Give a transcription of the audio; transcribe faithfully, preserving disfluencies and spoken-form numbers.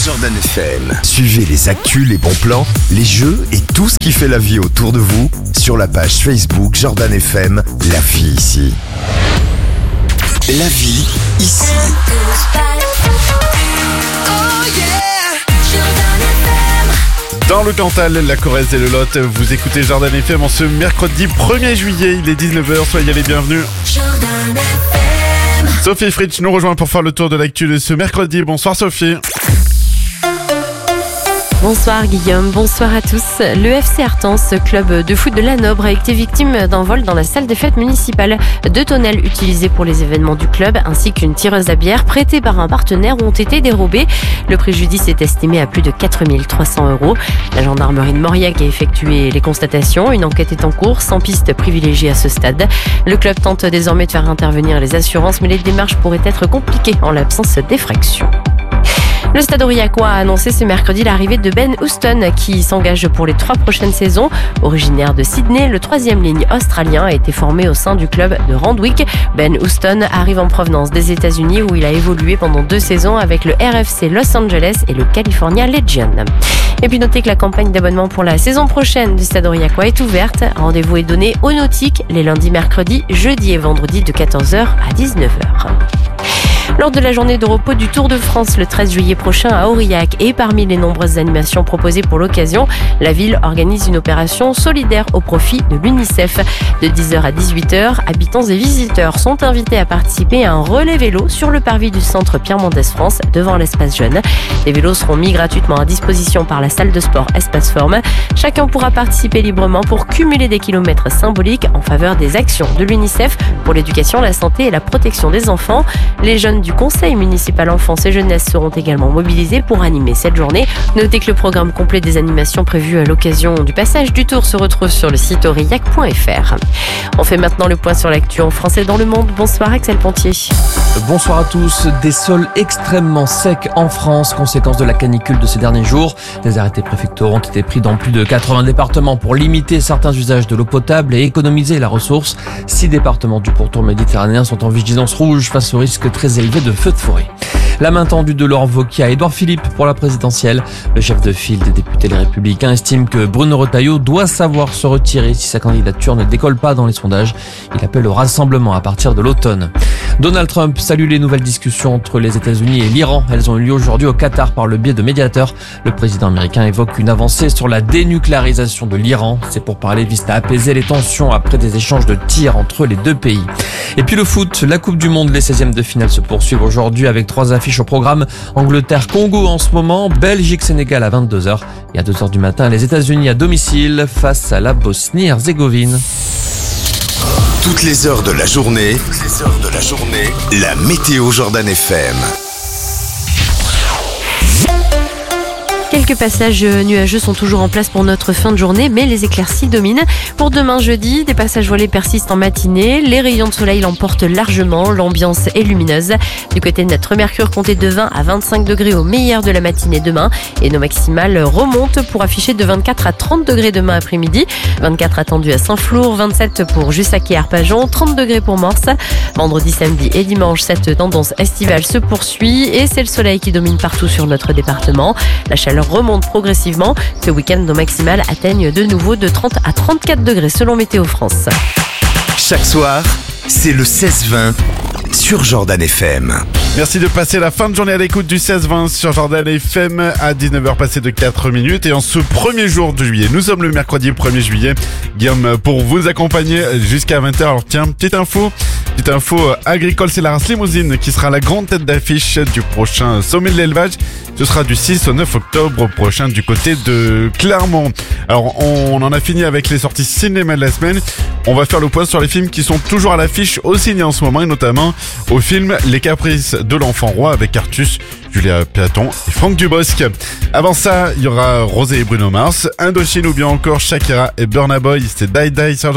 Jordan F M. Suivez les actus, les bons plans, les jeux et tout ce qui fait la vie autour de vous sur la page Facebook Jordan F M, la vie ici. La vie ici. Dans le Cantal, la Corrèze et le Lot, vous écoutez Jordan F M en ce mercredi premier juillet, il est dix-neuf heures, soyez les bienvenus. Sophie Fritsch nous rejoint pour faire le tour de l'actu de ce mercredi. Bonsoir Sophie. Bonsoir Guillaume, bonsoir à tous. Le F C Artense, club de foot de Lanobre, a été victime d'un vol dans la salle des fêtes municipale. Deux tonnelles utilisées pour les événements du club ainsi qu'une tireuse à bière prêtée par un partenaire ont été dérobées. Le préjudice est estimé à plus de quatre mille trois cents euros. La gendarmerie de Mauriac a effectué les constatations. Une enquête est en cours, sans piste privilégiée à ce stade. Le club tente désormais de faire intervenir les assurances, mais les démarches pourraient être compliquées en l'absence d'effraction. Le Stade Aurillacois a annoncé ce mercredi l'arrivée de Ben Houston qui s'engage pour les trois prochaines saisons. Originaire de Sydney, le troisième ligne australien a été formé au sein du club de Randwick. Ben Houston arrive en provenance des États-Unis où il a évolué pendant deux saisons avec le R F C Los Angeles et le California Legion. Et puis notez que la campagne d'abonnement pour la saison prochaine du Stade Aurillacois est ouverte. Rendez-vous est donné au Nautique les lundis, mercredis, jeudis et vendredis de quatorze heures à dix-neuf heures. Lors de la journée de repos du Tour de France le treize juillet prochain à Aurillac et parmi les nombreuses animations proposées pour l'occasion, la ville organise une opération solidaire au profit de l'UNICEF. De dix heures à dix-huit heures, habitants et visiteurs sont invités à participer à un relais vélo sur le parvis du centre Pierre Mendès France devant l'espace jeune. Les vélos seront mis gratuitement à disposition par la salle de sport Espace Forme. Chacun pourra participer librement pour cumuler des kilomètres symboliques en faveur des actions de l'UNICEF pour l'éducation, la santé et la protection des enfants. Les jeunes du Conseil municipal enfance et jeunesse seront également mobilisés pour animer cette journée. Notez que le programme complet des animations prévues à l'occasion du passage du Tour se retrouve sur le site aurillac point f r. On fait maintenant le point sur l'actu en français dans le monde. Bonsoir Axel Pontier. Bonsoir à tous. Des sols extrêmement secs en France, conséquence de la canicule de ces derniers jours. Des arrêtés préfectoraux ont été pris dans plus de quatre-vingts départements pour limiter certains usages de l'eau potable et économiser la ressource. Six départements du pourtour méditerranéen sont en vigilance rouge face au risque très élevé de feux de forêt. La main tendue de Laurent Wauquiez à Édouard Philippe pour la présidentielle. Le chef de file des députés Les Républicains estime que Bruno Retailleau doit savoir se retirer si sa candidature ne décolle pas dans les sondages. Il appelle au rassemblement à partir de l'automne. Donald Trump salue les nouvelles discussions entre les États-Unis et l'Iran. Elles ont eu lieu aujourd'hui au Qatar par le biais de médiateurs. Le président américain évoque une avancée sur la dénucléarisation de l'Iran. Ces pourparlers visent à apaiser les tensions après des échanges de tirs entre les deux pays. Et puis le foot, la Coupe du Monde, les seizièmes de finale se poursuivent aujourd'hui avec trois affiches au programme. Angleterre-Congo en ce moment, Belgique-Sénégal à vingt-deux heures et à deux heures du matin les États-Unis à domicile face à la Bosnie-Herzégovine. Toutes les heures de la journée, toutes les heures de la journée, la météo Jordan F M. Quelques passages nuageux sont toujours en place pour notre fin de journée, mais les éclaircies dominent. Pour demain jeudi, des passages voilés persistent en matinée. Les rayons de soleil l'emportent largement. L'ambiance est lumineuse. Du côté de notre mercure, comptez de vingt à vingt-cinq degrés au meilleur de la matinée demain. Et nos maximales remontent pour afficher de vingt-quatre à trente degrés demain après-midi. vingt-quatre attendus à Saint-Flour, vingt-sept pour Jussac et Arpajon, trente degrés pour Morse. Vendredi, samedi et dimanche, cette tendance estivale se poursuit et c'est le soleil qui domine partout sur notre département. La chaleur remonte progressivement. Ce week-end, nos maximales atteignent de nouveau de trente à trente-quatre degrés selon Météo France. Chaque soir, c'est le seize vingt sur Jordan F M. Merci de passer la fin de journée à l'écoute du seize vingt sur Jordan F M à dix-neuf heures passées de quatre minutes. Et en ce premier jour de juillet, nous sommes le mercredi premier juillet. Guillaume, pour vous accompagner jusqu'à vingt heures. Alors tiens, petite info, petite info agricole, c'est la race Limousine qui sera la grande tête d'affiche du prochain sommet de l'élevage. Ce sera du six au neuf octobre prochain du côté de Clermont. Alors on en a fini avec les sorties cinéma de la semaine. On va faire le point sur les films qui sont toujours à l'affiche au ciné en ce moment et notamment au film Les Caprices de l'Enfant Roi avec Artus, Julia Platon et Franck Dubosc. Avant ça, il y aura Rosé et Bruno Mars, Indochine ou bien encore Shakira et Burna Boy. C'est Die Die sur